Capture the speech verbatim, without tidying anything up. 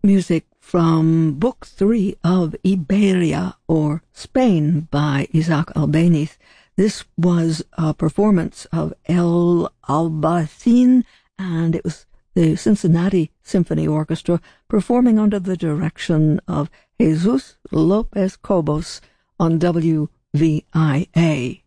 music from Book Three of Iberia, or Spain, by Isaac Albeniz. This was a performance of El Albaicin, and it was the Cincinnati Symphony Orchestra performing under the direction of Jesus Lopez Cobos on W V I A.